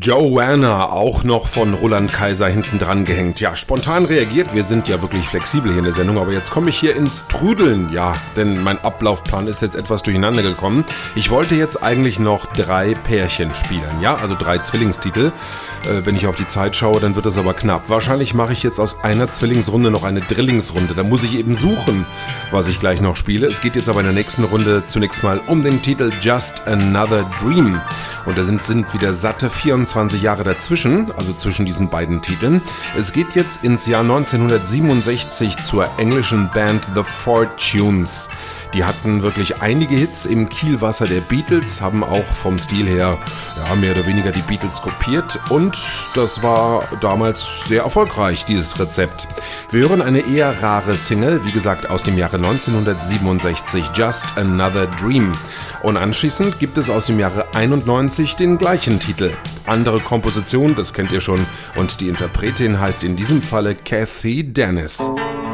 Joanna, auch noch von Roland Kaiser hinten dran gehängt. Ja, spontan reagiert, wir sind ja wirklich flexibel hier in der Sendung, aber jetzt komme ich hier ins Trudeln, ja, denn mein Ablaufplan ist jetzt etwas durcheinander gekommen. Ich wollte jetzt eigentlich noch 3 Pärchen spielen, ja, also 3 Zwillingstitel. Wenn ich auf die Zeit schaue, dann wird das aber knapp. Wahrscheinlich mache ich jetzt aus einer Zwillingsrunde noch eine Drillingsrunde. Da muss ich eben suchen, was ich gleich noch spiele. Es geht jetzt aber in der nächsten Runde zunächst mal um den Titel Just Another Dream. Und da sind wieder satte 24 Jahre dazwischen, also zwischen diesen beiden Titeln. Es geht jetzt ins Jahr 1967 zur englischen Band The Fortunes. Die hatten wirklich einige Hits im Kielwasser der Beatles, haben auch vom Stil her ja, mehr oder weniger die Beatles kopiert und das war damals sehr erfolgreich, dieses Rezept. Wir hören eine eher rare Single, wie gesagt aus dem Jahre 1967, Just Another Dream. Und anschließend gibt es aus dem Jahre 91 den gleichen Titel. Andere Komposition, das kennt ihr schon, und die Interpretin heißt in diesem Falle Cathy Dennis.